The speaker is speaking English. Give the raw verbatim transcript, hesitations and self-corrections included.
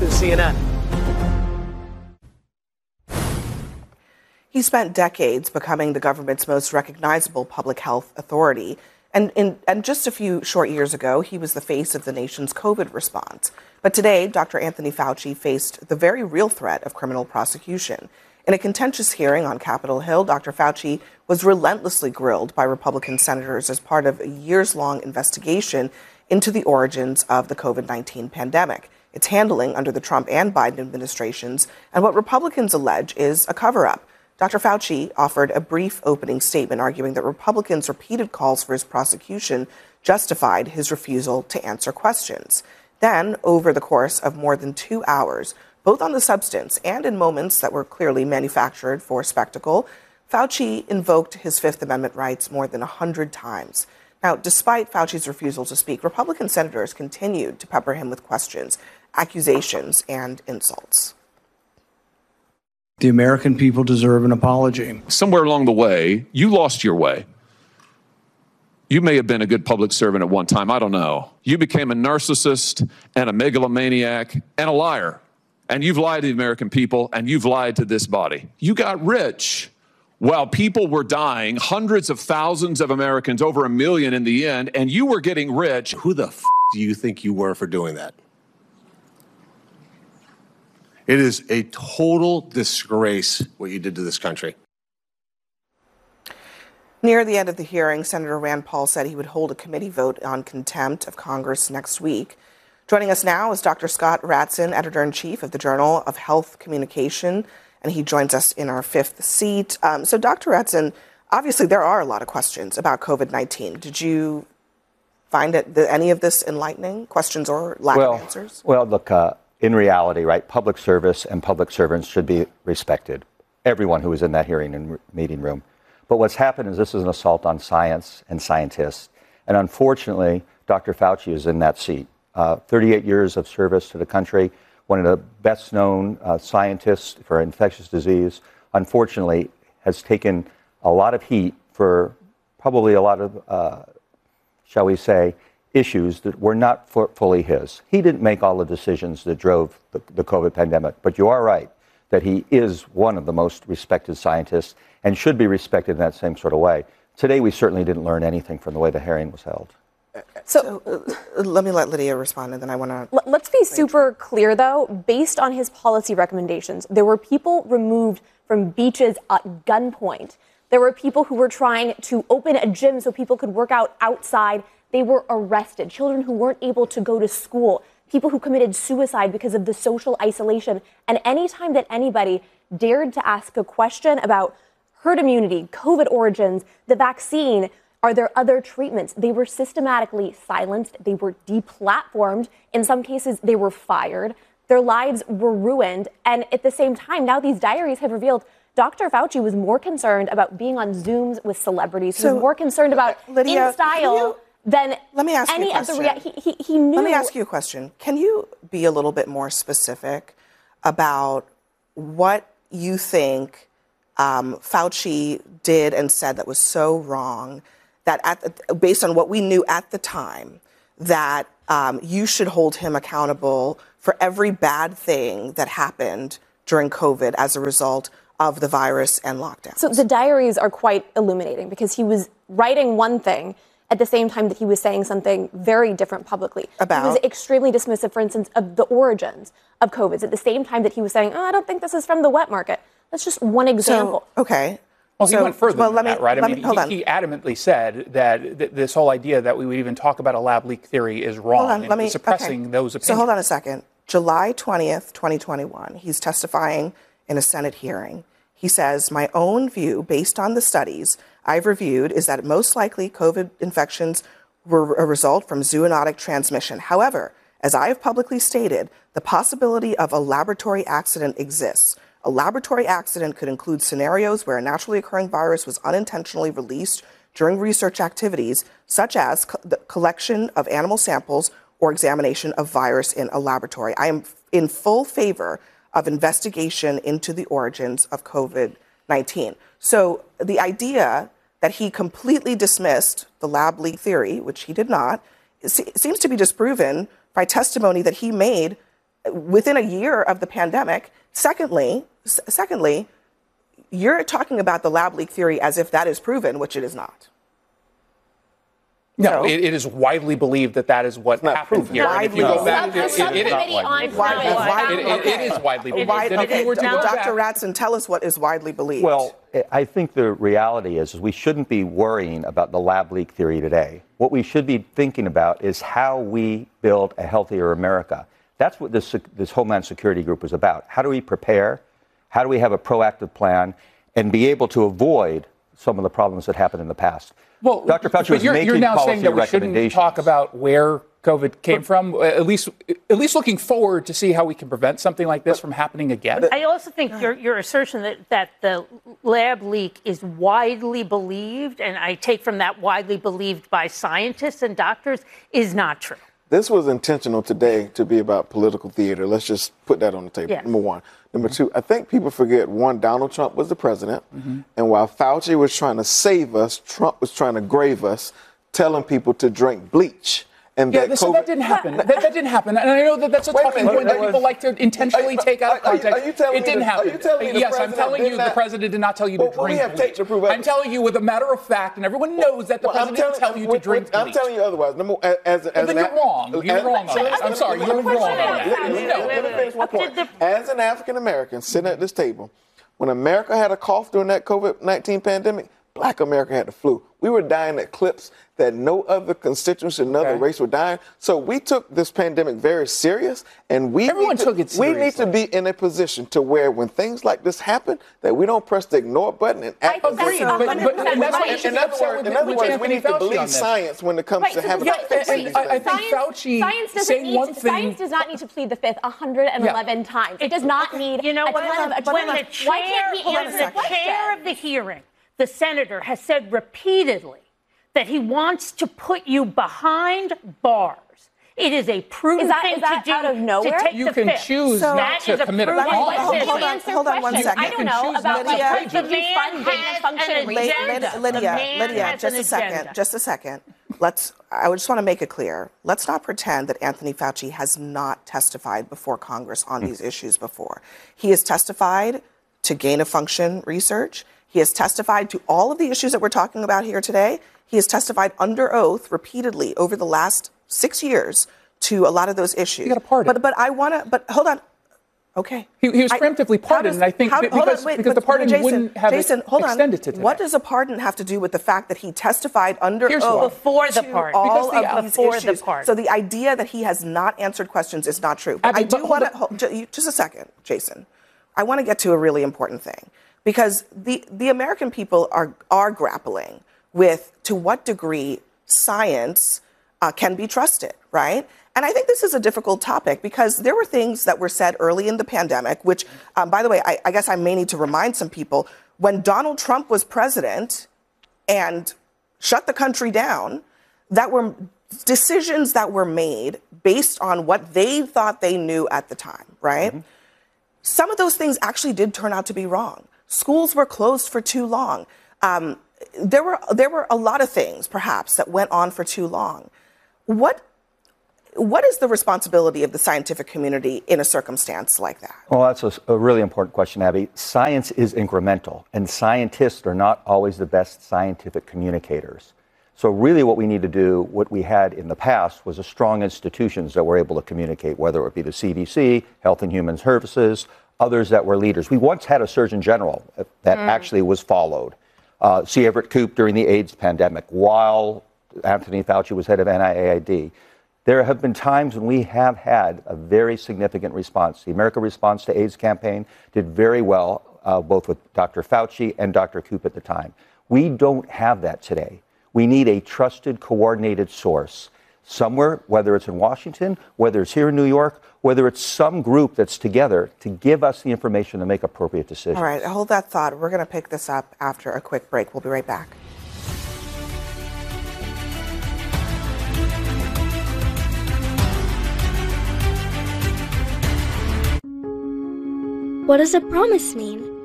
to C N N. He spent decades becoming the government's most recognizable public health authority. And, in, and just a few short years ago, he was the face of the nation's COVID response. But today, Doctor Anthony Fauci faced the very real threat of criminal prosecution. In a contentious hearing on Capitol Hill, Doctor Fauci was relentlessly grilled by Republican senators as part of a years-long investigation into the origins of the COVID nineteen pandemic, its handling under the Trump and Biden administrations, and what Republicans allege is a cover-up. Doctor Fauci offered a brief opening statement arguing that Republicans' repeated calls for his prosecution justified his refusal to answer questions. Then, over the course of more than two hours, both on the substance and in moments that were clearly manufactured for spectacle, Fauci invoked his Fifth Amendment rights more than a hundred times. Now, despite Fauci's refusal to speak, Republican senators continued to pepper him with questions, accusations, and insults. The American people deserve an apology. Somewhere along the way, you lost your way. You may have been a good public servant at one time. I don't know. You became a narcissist and a megalomaniac and a liar. And you've lied to the American people, and you've lied to this body. You got rich while people were dying, hundreds of thousands of Americans, over a million in the end, and you were getting rich. Who the f*** do you think you were for doing that? It is a total disgrace what you did to this country. Near the end of the hearing, Senator Rand Paul said he would hold a committee vote on contempt of Congress next week. Joining us now is Doctor Scott Ratzon, editor-in-chief of the Journal of Health Communication, and he joins us in our fifth seat. Um, so, Doctor Ratzon, obviously there are a lot of questions about COVID nineteen. Did you find it, the, any of this enlightening, questions or lack well, of answers? Well, look, uh, in reality, right, public service and public servants should be respected. Everyone who was in that hearing and meeting room. But what's happened is this is an assault on science and scientists. And unfortunately, Doctor Fauci is in that seat. Uh, thirty-eight years of service to the country, one of the best known uh, scientists for infectious disease, unfortunately has taken a lot of heat for probably a lot of, uh, shall we say, issues that were not for fully his. He didn't make all the decisions that drove the, the COVID pandemic, but you are right that he is one of the most respected scientists and should be respected in that same sort of way. Today, we certainly didn't learn anything from the way the hearing was held. So, so uh, let me let Lydia respond, and then I want to... Let's be super clear, though. Based on his policy recommendations, there were people removed from beaches at gunpoint. There were people who were trying to open a gym so people could work out outside. They were arrested. Children who weren't able to go to school. People who committed suicide because of the social isolation. And any time that anybody dared to ask a question about herd immunity, COVID origins, the vaccine, are there other treatments? They were systematically silenced. They were deplatformed. In some cases, they were fired. Their lives were ruined. And at the same time, now these diaries have revealed Doctor Fauci was more concerned about being on Zooms with celebrities. He so, was more concerned about Lydia, in style than let me ask any you a of the question. rea- he, he, he knew. Let me ask you a question. Can you be a little bit more specific about what you think um, Fauci did and said that was so wrong, that at the, based on what we knew at the time, that um, you should hold him accountable for every bad thing that happened during COVID as a result of the virus and lockdown? So the diaries are quite illuminating because he was writing one thing at the same time that he was saying something very different publicly. About? He was extremely dismissive, for instance, of the origins of COVID. At the same time that he was saying, oh, I don't think this is from the wet market. That's just one example. So, okay. Well, he so, went further well, than let that, me, right? I let mean, me, hold he, on. he adamantly said that th- this whole idea that we would even talk about a lab leak theory is wrong. Hold on, and let me, suppressing okay. those opinions. So hold on a second. July twentieth, twenty twenty-one, he's testifying in a Senate hearing. He says, my own view, based on the studies I've reviewed, is that most likely COVID infections were a result from zoonotic transmission. However, as I have publicly stated, the possibility of a laboratory accident exists. A laboratory accident could include scenarios where a naturally occurring virus was unintentionally released during research activities, such as co- the collection of animal samples or examination of virus in a laboratory. I am in full favor of investigation into the origins of COVID nineteen. So the idea that he completely dismissed the lab leak theory, which he did not, seems to be disproven by testimony that he made within a year of the pandemic. Secondly, s- secondly, you're talking about the lab leak theory as if that is proven, which it is not. No, So- it, it is widely believed that that is what happened here. And if you go back, A it, it, it, subcommittee on it, crime. it, it is widely believed. Wide, And if okay, you were to go Doctor back- Ratson, tell us what is widely believed. Well, I think the reality is, is we shouldn't be worrying about the lab leak theory today. What we should be thinking about is how we build a healthier America. That's what this, this Homeland Security group was about. How do we prepare? How do we have a proactive plan and be able to avoid some of the problems that happened in the past? Well, Doctor Fauci but was you're, making you're now policy saying that we shouldn't recommendations. talk about where COVID came from. At least, at least looking forward to see how we can prevent something like this from happening again. I also think your, your assertion that, that the lab leak is widely believed, and I take from that widely believed by scientists and doctors, is not true. This was intentional today to be about political theater. Let's just put that on the table. Yes. Number one. Number two, I think people forget, one, Donald Trump was the president. Mm-hmm. And while Fauci was trying to save us, Trump was trying to grave us, telling people to drink bleach. And Yeah, that so COVID that didn't happen. That, that didn't happen. And I know that that's a Wait a talking minute, point that are you- people like to intentionally are- take out of are- are you- context. are you telling It me didn't the- are happen. you telling me the Yes, I'm president telling did you the not- president did not tell you to Well, we drink have tape bleach. to prove it. I'm telling you with a matter of fact, and everyone knows that the Well, I'm president didn't tell you to wait, drink wait, I'm bleach. telling you otherwise. Number, as, as, as then an you're Af- wrong. You're as- wrong on so that. let me- I'm sorry, let me you're finish wrong my on point. that. Let me- No. let me finish my point. Did the- As an African American sitting at this table, when America had a cough during that COVID nineteen pandemic, Black America had the flu. We were dying at clips that no other constituency, another Okay. race were dying. So we took this pandemic very serious, and we Everyone need to, took it we need seriously. to be in a position to where when things like this happen, that we don't press the ignore button and act. I think that's Agreed, one but- hundred but- percent and that's what right. you should in be other upset words, with- in other with words, we Anthony need to Fauci on believe this. science when it comes Right, to so having the- to fix and these I- I things. think Fauci science doesn't saying need one to, thing- Science does not need to plead the fifth one hundred eleven times. It does not need You know, a when, ton of, a ton when of the chair, why can't we when answer the the question? chair of the hearing, the senator, has said repeatedly that he wants to put you behind bars. It is a prudent Is that- thing is that to do out of nowhere? to take You the can fifth. choose So- not That to is a commit a prudent Hold on, crime. hold Can you on, answer hold on one questions? second. I don't You can know choose about not like to how engage. could The you man fund gain has of function an Lyd- research? agenda. Lyd- The Lydia, man Lydia, has just an a second, agenda. just a second. Let's. I just want to make it clear. Let's not pretend that Anthony Fauci has not testified before Congress on these issues before. He has testified to gain of function research. He has testified to all of the issues that we're talking about here today. He has testified under oath repeatedly over the last six years to a lot of those issues. He got a pardon. But but I want to. But hold on. Okay. He, he was I- preemptively how pardoned, does- and I think how- that hold on, because, wait, because but- the pardon Jason, wouldn't have Jason, it hold on. extended to today. What does a pardon have to do with the fact that he testified under Here's oath why. Before the to pardon. all Because the- of these before the issues? pardon. So the idea that he has not answered questions is not true. But Abby, I do but want hold to just a second, Jason. I want to get to a really important thing because the the American people are are grappling with to what degree science uh, can be trusted, right? And I think this is a difficult topic because there were things that were said early in the pandemic, which, um, by the way, I, I guess I may need to remind some people, when Donald Trump was president and shut the country down, that were decisions that were made based on what they thought they knew at the time, right? Mm-hmm. Some of those things actually did turn out to be wrong. Schools were closed for too long. Um, there were there were a lot of things, perhaps, that went on for too long. What what is the responsibility of the scientific community in a circumstance like that? Well, that's a, a really important question, Abby. Science is incremental, and scientists are not always the best scientific communicators. So really what we need to do, what we had in the past, was a strong institutions that were able to communicate, whether it be the C D C, Health and Human Services, others that were leaders. We once had a Surgeon General that mm. actually was followed. Uh, C. Everett Koop during the AIDS pandemic, while Anthony Fauci was head of N I A I D. There have been times when we have had a very significant response. The America Response to AIDS campaign did very well, uh, both with Doctor Fauci and Doctor Koop at the time. We don't have that today. We need a trusted, coordinated source somewhere, whether it's in Washington, whether it's here in New York, whether it's some group that's together to give us the information to make appropriate decisions. All right, hold that thought. We're going to pick this up after a quick break. We'll be right back. What does a promise mean?